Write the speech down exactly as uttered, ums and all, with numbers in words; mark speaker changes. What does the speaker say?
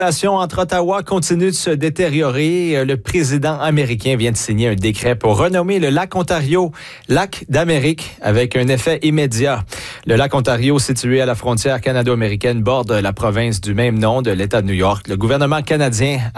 Speaker 1: La relation entre Ottawa continue de se détériorer. Le président américain vient de signer un décret pour renommer le lac Ontario lac d'Amérique avec un effet immédiat. Le lac Ontario, situé à la frontière canado-américaine, borde la province du même nom de l'État de New York. Le gouvernement canadien